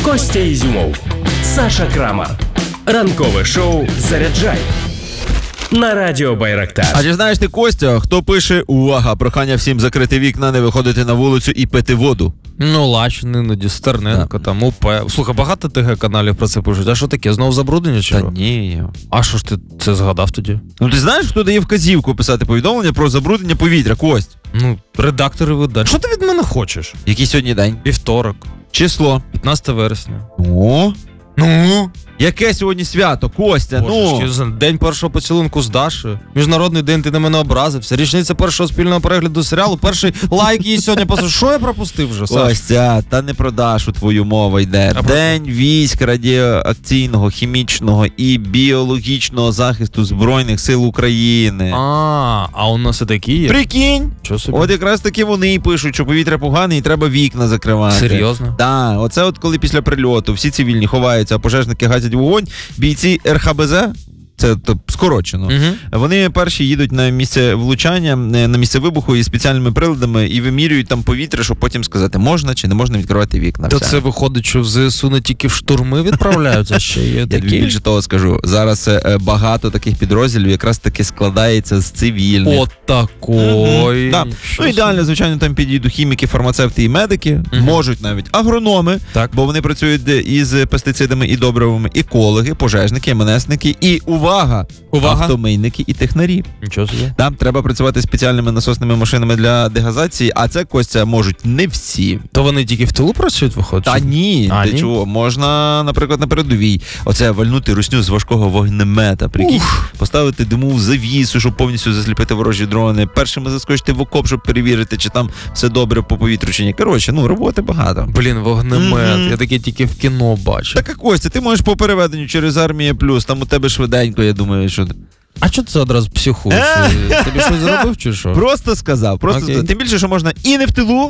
Костя Ізюмов, Саша Крамар. Ранкове шоу «Заряджай» на Радіо Байрактар. А чи знаєш ти, Костя, хто пише: увага, прохання всім закрити вікна, не виходити на вулицю і пити воду? Ну, Лачин, іноді, Стерненко, там, УП. Слухай, багато ТГ-каналів про це пишуть. А що таке, знову забруднення чи Та що? ні. А що ж ти це згадав тоді? Ну ти знаєш, хто дає вказівку писати повідомлення про забруднення повітря, Кость? Ну, редактори видань. Що ти від мене хочеш? Який сьогодні день? Вівторок, Число. 15 вересня. О, Ну? яке сьогодні свято, Костя? Боже, що за день першого поцілунку з Дашею. Міжнародний день, ти на мене образився. Річниця першого спільного перегляду серіалу. Перший лайк їй сьогодні послав. Що я пропустив вже, Саш? Костя, та не про Дашу твою мова йде. А День військ радіоакційного, хімічного і біологічного захисту Збройних сил України. А у нас і такі є? Прикинь! Що собі? От якраз таки вони і пишуть, що повітря погане і треба вікна закривати. Серйозно? Так, оце от коли після прильоту всі цивільні ховаються, а пожежники гасять вогонь, бійці РХБЗ, це скорочено, вони перші їдуть на місце влучання, на місце вибуху із спеціальними приладами і вимірюють там повітря, щоб потім сказати, можна чи не можна відкривати вікна. То Все. це виходить, що в ЗСУ не тільки в штурми відправляються, ще є Я тобі такі. більше того скажу, зараз багато таких підрозділів якраз таки складається з цивільних. От такої. Да. Ну, ідеально, звичайно, там підійдуть хіміки, фармацевти і медики, можуть навіть агрономи, Так. бо вони працюють із пестицидами і добривами, екологи, пожежники, МНСники і, увага, автомийники і технарі. Нічого собі. Там треба працювати спеціальними насосними машинами для дегазації, а це, Костя, можуть не всі. То вони тільки в тилу працюють, виходить? Та чи? ні, А, ти ні? чого? Можна, наприклад, на передовій. Оце вальнути русню з важкого вогнемета, прикинь, поставити димову завісу, щоб повністю засліпити ворожі дрони, першими заскочити в окоп, щоб перевірити, чи там все добре по повітрю чи ні. Коротше, роботи багато. Блін, вогнемет. Я таке тільки в кіно бачив. Так, Костя, ти можеш по переведенню через Армія Плюс, там у тебе швиденько, я думаю, що... А чого ти одразу психуєш? Тобі щось зробив чи що? Просто сказав. Окей. Тим більше, що можна і не в тилу,